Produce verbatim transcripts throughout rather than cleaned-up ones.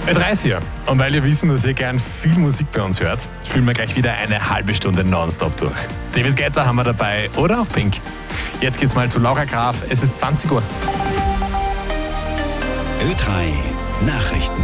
Ö drei ist hier. Und weil wir wissen, dass ihr gern viel Musik bei uns hört, spielen wir gleich wieder eine halbe Stunde nonstop durch. David Guetta haben wir dabei oder auch Pink. Jetzt geht's mal zu Laura Graf. Es ist zwanzig Uhr. Ö drei Nachrichten.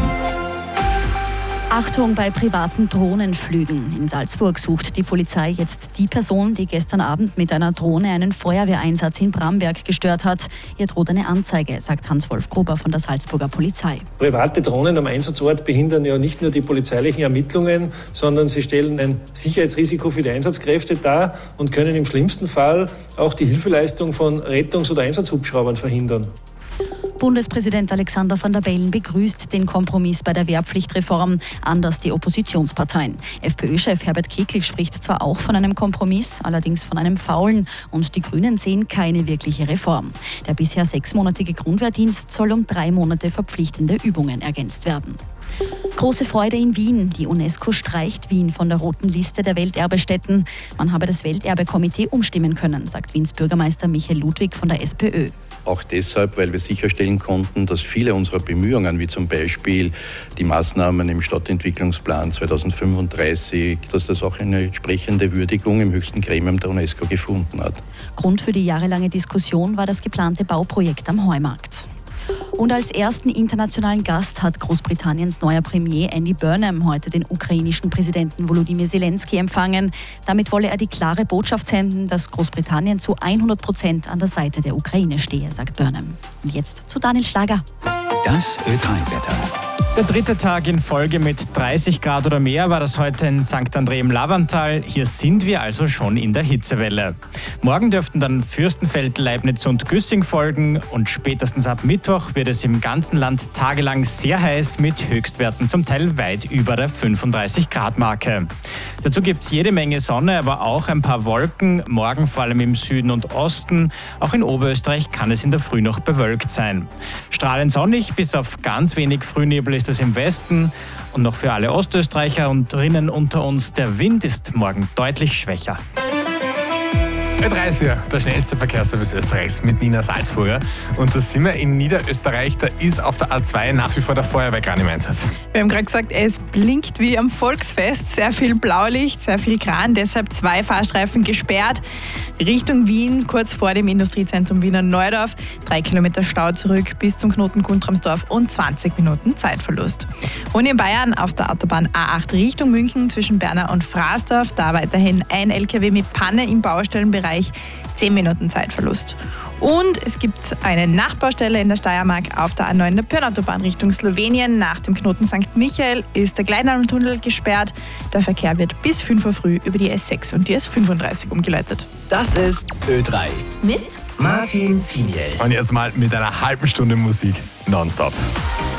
Achtung bei privaten Drohnenflügen. In Salzburg sucht die Polizei jetzt die Person, die gestern Abend mit einer Drohne einen Feuerwehreinsatz in Bramberg gestört hat. Ihr droht eine Anzeige, sagt Hans-Wolf Gruber von der Salzburger Polizei. Private Drohnen am Einsatzort behindern ja nicht nur die polizeilichen Ermittlungen, sondern sie stellen ein Sicherheitsrisiko für die Einsatzkräfte dar und können im schlimmsten Fall auch die Hilfeleistung von Rettungs- oder Einsatzhubschraubern verhindern. Bundespräsident Alexander Van der Bellen begrüßt den Kompromiss bei der Wehrpflichtreform, anders die Oppositionsparteien. FPÖ-Chef Herbert Kickl spricht zwar auch von einem Kompromiss, allerdings von einem faulen, und die Grünen sehen keine wirkliche Reform. Der bisher sechsmonatige Grundwehrdienst soll um drei Monate verpflichtende Übungen ergänzt werden. Große Freude in Wien. Die UNESCO streicht Wien von der roten Liste der Welterbestätten. Man habe das Welterbekomitee umstimmen können, sagt Wiens Bürgermeister Michael Ludwig von der SPÖ. Auch deshalb, weil wir sicherstellen konnten, dass viele unserer Bemühungen, wie zum Beispiel die Maßnahmen im Stadtentwicklungsplan zweitausendfünfunddreißig, dass das auch eine entsprechende Würdigung im höchsten Gremium der UNESCO gefunden hat. Grund für die jahrelange Diskussion war das geplante Bauprojekt am Heumarkt. Und als ersten internationalen Gast hat Großbritanniens neuer Premier Andy Burnham heute den ukrainischen Präsidenten Volodymyr Zelensky empfangen. Damit wolle er die klare Botschaft senden, dass Großbritannien zu hundert Prozent an der Seite der Ukraine stehe, sagt Burnham. Und jetzt zu Daniel Schlager. Das Ö drei Wetter. Der dritte Tag in Folge mit dreißig Grad oder mehr war das heute in Sankt André im Lavantal. Hier sind wir also schon in der Hitzewelle. Morgen dürften dann Fürstenfeld, Leibniz und Güssing folgen und spätestens ab Mittwoch wird es im ganzen Land tagelang sehr heiß mit Höchstwerten zum Teil weit über der fünfunddreißig Grad Marke. Dazu gibt es jede Menge Sonne, aber auch ein paar Wolken, morgen vor allem im Süden und Osten. Auch in Oberösterreich kann es in der Früh noch bewölkt sein. Strahlend sonnig, bis auf ganz wenig Frühnebel ist es im Westen. Und noch für alle Ostösterreicher und Rinnen unter uns, der Wind ist morgen deutlich schwächer. Ö drei ist hier, der schnellste Verkehrsservice Österreichs mit Nina Salzburger. Und da sind wir in Niederösterreich, da ist auf der A zwei nach wie vor der Feuerwehrkran im Einsatz. Wir haben gerade gesagt, es blinkt wie am Volksfest. Sehr viel Blaulicht, sehr viel Kran, deshalb zwei Fahrstreifen gesperrt. Richtung Wien, kurz vor dem Industriezentrum Wiener Neudorf. Drei Kilometer Stau zurück bis zum Knoten Guntramsdorf und zwanzig Minuten Zeitverlust. Und in Bayern auf der Autobahn A acht Richtung München zwischen Berna und Fraßdorf. Da weiterhin ein L K W mit Panne im Baustellenbereich. zehn Minuten Zeitverlust. Und es gibt eine Nachtbaustelle in der Steiermark auf der A neun der Pirnautobahn Richtung Slowenien. Nach dem Knoten Sankt Michael ist der Kleinalmtunnel gesperrt. Der Verkehr wird bis fünf Uhr früh über die S sechs und die S fünfunddreißig umgeleitet. Das ist Ö drei. Mit Martin Ziniel. Und jetzt mal mit einer halben Stunde Musik nonstop.